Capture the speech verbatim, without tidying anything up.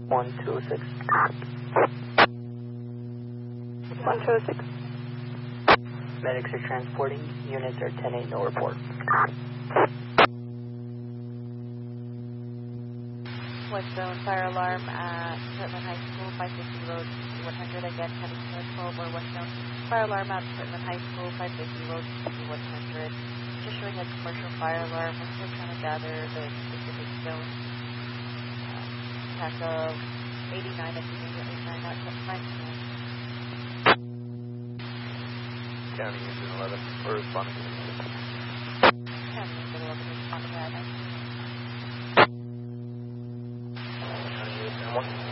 one two oh six. one two oh six. Medics are transporting. Units are ten eight, no report. Westbound fire alarm at Portland High School, five fifty Road one hundred, again heading to twelve or westbound fire alarm at Portland High School, five fifty Road one hundred. Just showing a commercial fire alarm. We're still trying to gather the specific zone. Um, Pass of eighty-nine, if you can get eighty-nine, not nine. County Engine eleven, we're responding to the County Engine eleven responding at nineteen. County Engine one.